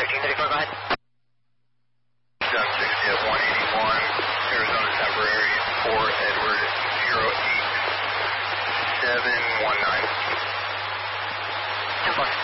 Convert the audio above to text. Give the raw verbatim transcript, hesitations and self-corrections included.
thirteen thirty-four, go ahead. seven sixty at one eighty-one, Arizona temporary, Fort Edward, zero eight seven one nine. ten four.